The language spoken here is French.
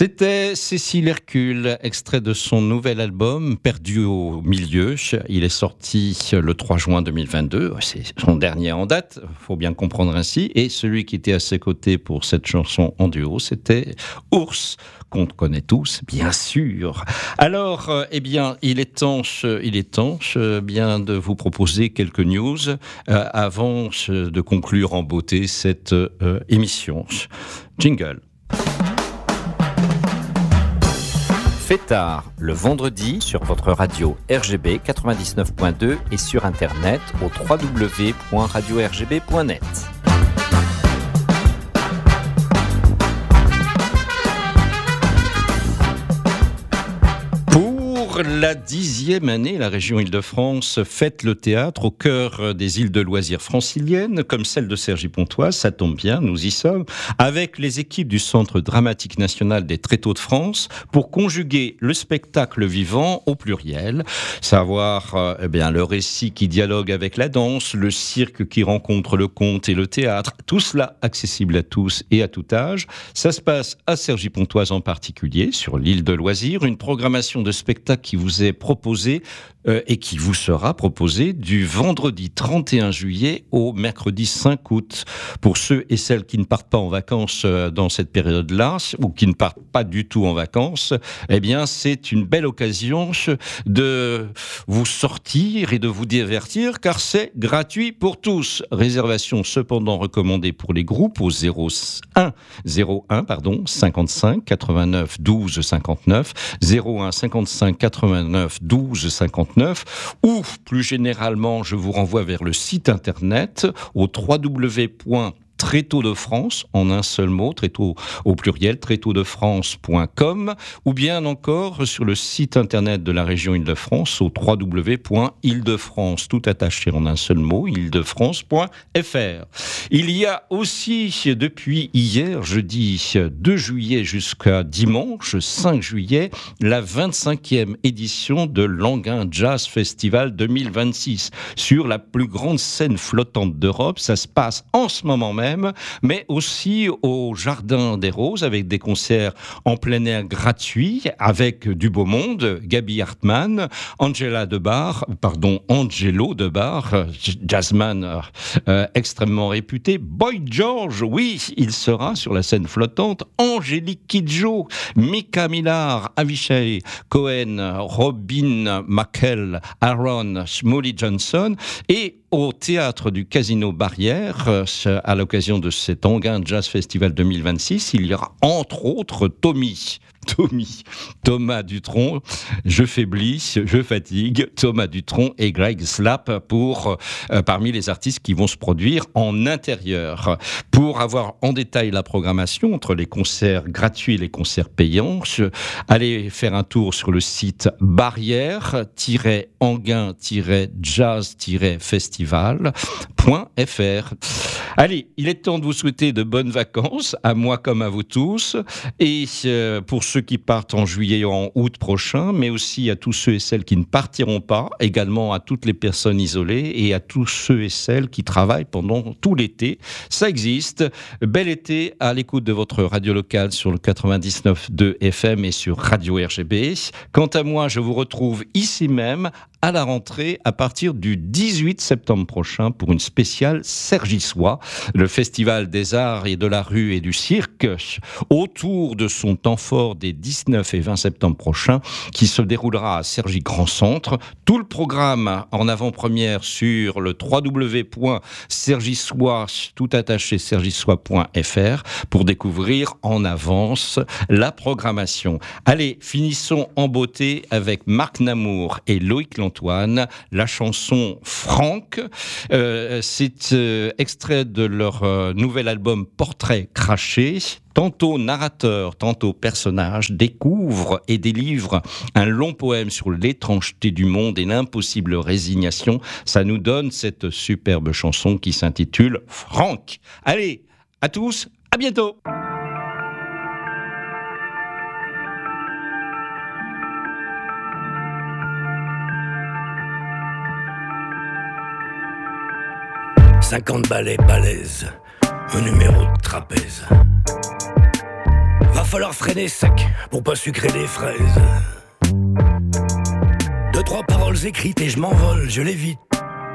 C'était Cécile Hercule, extrait de son nouvel album Perdu au milieu. Il est sorti le 3 juin 2022. C'est son dernier en date, faut bien comprendre ainsi. Et celui qui était à ses côtés pour cette chanson en duo, c'était Ours, qu'on connaît tous, bien sûr. Alors, il est temps bien de vous proposer quelques news avant de conclure en beauté cette émission. Jingle. Fêtard, le vendredi sur votre radio RGB 99.2 et sur internet au www.radio-rgb.net. Pour la 10e année, la région Île-de-France fête le théâtre au cœur des îles de loisirs franciliennes, comme celle de Cergy-Pontoise. Ça tombe bien, nous y sommes, avec les équipes du Centre dramatique national des Tréteaux de France, pour conjuguer le spectacle vivant au pluriel, savoir le récit qui dialogue avec la danse, le cirque qui rencontre le conte et le théâtre, tout cela accessible à tous et à tout âge. Ça se passe à Cergy-Pontoise en particulier, sur l'île de loisirs, une programmation de spectacle qui vous est proposée et qui vous sera proposée du vendredi 31 juillet au mercredi 5 août. Pour ceux et celles qui ne partent pas en vacances dans cette période-là, ou qui ne partent pas du tout en vacances, c'est une belle occasion de vous sortir et de vous divertir, car c'est gratuit pour tous. Réservation cependant recommandée pour les groupes au 01 55 89 12 59, 01 55 89 12 59, ou plus généralement, je vous renvoie vers le site internet au www.Tréteaux de France, en un seul mot, Tréteaux au pluriel, tréteauxdefrance.com, ou bien encore sur le site internet de la région Île-de-France au www.île-de-France, tout attaché en un seul mot, île-de-france.fr. Il y a aussi, depuis hier, jeudi 2 juillet jusqu'à dimanche 5 juillet, la 25e édition de l'Anguin Jazz Festival 2026, sur la plus grande scène flottante d'Europe. Ça se passe en ce moment même, mais aussi au Jardin des Roses, avec des concerts en plein air gratuits, avec du beau monde, Gaby Hartmann, Angelo Debar, jazzman extrêmement réputé, Boy George, oui, il sera sur la scène flottante, Angélique Kidjo, Mika Millar, Avishai Cohen, Robin McKell, Aaron Smalley Johnson, et au théâtre du Casino Barrière, à l'occasion de cet Anguin Jazz Festival 2026, il y aura entre autres Thomas Dutronc, je faiblis, je fatigue, Thomas Dutronc et Greg Slap parmi les artistes qui vont se produire en intérieur. Pour avoir en détail la programmation entre les concerts gratuits et les concerts payants, allez faire un tour sur le site barrière-jazz-festival.fr. Allez, il est temps de vous souhaiter de bonnes vacances, à moi comme à vous tous, et pour ceux qui partent en juillet et en août prochain, mais aussi à tous ceux et celles qui ne partiront pas, également à toutes les personnes isolées et à tous ceux et celles qui travaillent pendant tout l'été. Ça existe. Bel été à l'écoute de votre radio locale sur le 99.2 FM et sur Radio RGB. Quant à moi, je vous retrouve ici même à la rentrée à partir du 18 septembre prochain pour une spéciale Cergissois, le festival des arts et de la rue et du cirque, autour de son temps fort des 19 et 20 septembre prochains, qui se déroulera à Cergy Grand Centre. Tout le programme en avant-première sur le www.cergissois, tout attaché, cergissois.fr, pour découvrir en avance la programmation. Allez, finissons en beauté avec Marc Namour et Loïc Lantoine, la chanson Franck. C'est extrait de leur nouvel album Portrait craché. Tantôt narrateur, tantôt personnage, découvre et délivre un long poème sur l'étrangeté du monde et l'impossible résignation. Ça nous donne cette superbe chanson qui s'intitule Franck. Allez, à tous, à bientôt. « 50 ballets balèzes, un numéro de trapèze. Va falloir freiner sec pour pas sucrer les fraises. Deux, trois paroles écrites et je m'envole, je l'évite.